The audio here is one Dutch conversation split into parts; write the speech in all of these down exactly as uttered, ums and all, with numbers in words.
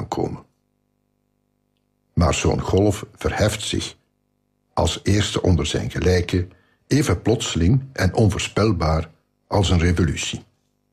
aankomen. Maar zo'n golf verheft zich, als eerste onder zijn gelijke, even plotseling en onvoorspelbaar als een revolutie.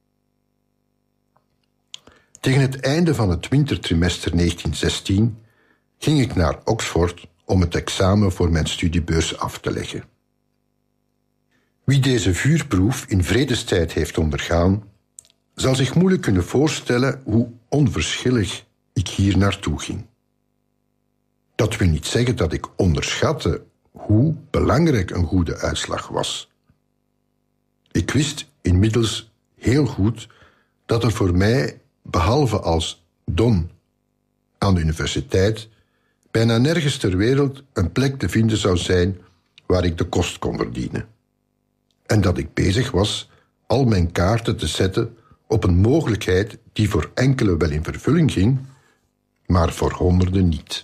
Tegen het einde van het wintertrimester negentien zestien ging ik naar Oxford om het examen voor mijn studiebeurs af te leggen. Wie deze vuurproef in vredestijd heeft ondergaan, zal zich moeilijk kunnen voorstellen hoe onverschillig ik hier naartoe ging. Dat wil niet zeggen dat ik onderschatte hoe belangrijk een goede uitslag was. Ik wist inmiddels heel goed dat er voor mij, behalve als don aan de universiteit, bijna nergens ter wereld een plek te vinden zou zijn waar ik de kost kon verdienen. En dat ik bezig was al mijn kaarten te zetten op een mogelijkheid die voor enkele wel in vervulling ging, maar voor honderden niet.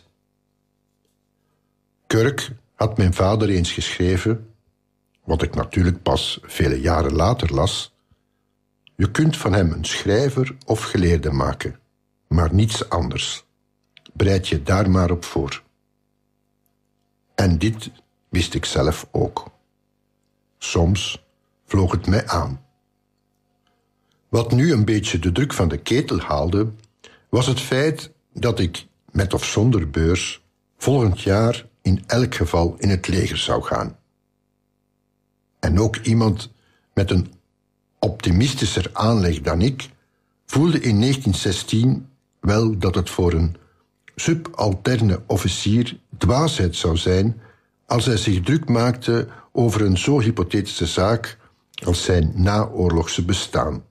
Kirk had mijn vader eens geschreven, wat ik natuurlijk pas vele jaren later las: je kunt van hem een schrijver of geleerde maken, maar niets anders. Bereid je daar maar op voor. En dit wist ik zelf ook. Soms vloog het mij aan. Wat nu een beetje de druk van de ketel haalde, was het feit dat ik, met of zonder beurs, volgend jaar in elk geval in het leger zou gaan. En ook iemand met een optimistischer aanleg dan ik voelde in negentien zestien wel dat het voor een subalterne officier dwaasheid zou zijn als hij zich druk maakte over een zo hypothetische zaak als zijn naoorlogse bestaan.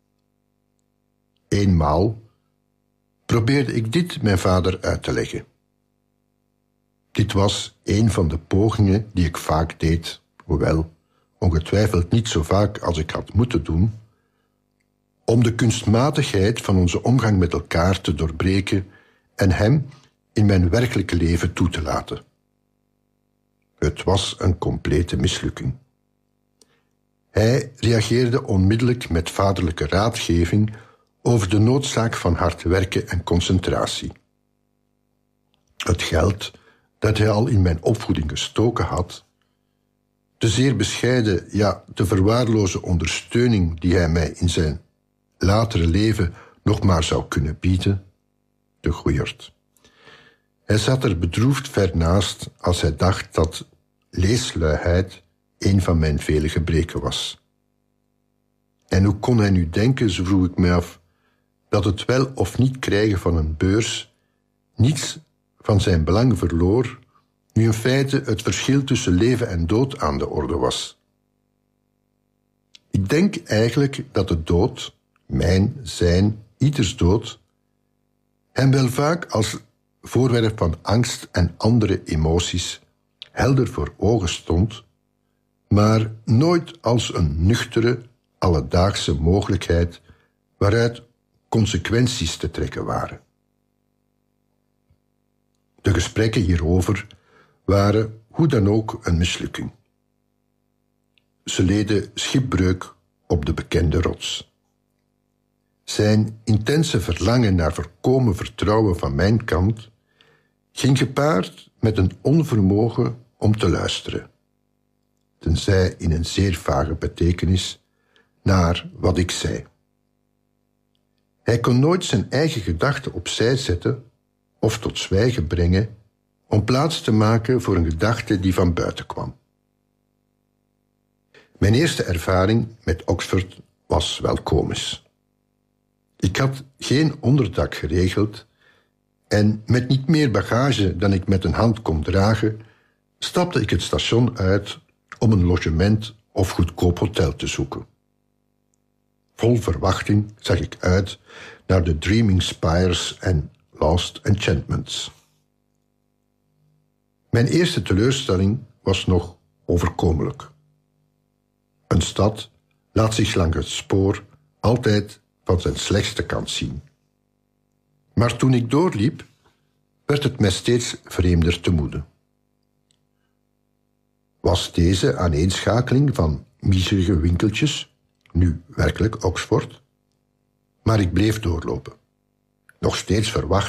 Eenmaal probeerde ik dit mijn vader uit te leggen. Dit was een van de pogingen die ik vaak deed, hoewel ongetwijfeld niet zo vaak als ik had moeten doen, om de kunstmatigheid van onze omgang met elkaar te doorbreken en hem in mijn werkelijke leven toe te laten. Het was een complete mislukking. Hij reageerde onmiddellijk met vaderlijke raadgeving over de noodzaak van hard werken en concentratie. Het geld dat hij al in mijn opvoeding gestoken had, de zeer bescheiden, ja, te verwaarloze ondersteuning die hij mij in zijn latere leven nog maar zou kunnen bieden, de goeierd. Hij zat er bedroefd ver naast als hij dacht dat leesluiheid een van mijn vele gebreken was. En hoe kon hij nu denken, zo vroeg ik mij af, dat het wel of niet krijgen van een beurs niets van zijn belang verloor, nu in feite het verschil tussen leven en dood aan de orde was. Ik denk eigenlijk dat de dood, mijn, zijn, ieders dood, hem wel vaak als voorwerp van angst en andere emoties helder voor ogen stond, maar nooit als een nuchtere, alledaagse mogelijkheid waaruit consequenties te trekken waren. De gesprekken hierover waren hoe dan ook een mislukking. Ze leden schipbreuk op de bekende rots. Zijn intense verlangen naar volkomen vertrouwen van mijn kant ging gepaard met een onvermogen om te luisteren, tenzij in een zeer vage betekenis, naar wat ik zei. Hij kon nooit zijn eigen gedachten opzij zetten of tot zwijgen brengen om plaats te maken voor een gedachte die van buiten kwam. Mijn eerste ervaring met Oxford was wel komisch. Ik had geen onderdak geregeld en met niet meer bagage dan ik met een hand kon dragen, stapte ik het station uit om een logement of goedkoop hotel te zoeken. Vol verwachting zag ik uit naar de Dreaming Spires en Lost Enchantments. Mijn eerste teleurstelling was nog overkomelijk. Een stad laat zich langs het spoor altijd van zijn slechtste kant zien. Maar toen ik doorliep, werd het mij steeds vreemder te moede. Was deze aaneenschakeling van miserige winkeltjes nu werkelijk Oxford? Maar ik bleef doorlopen, nog steeds verwacht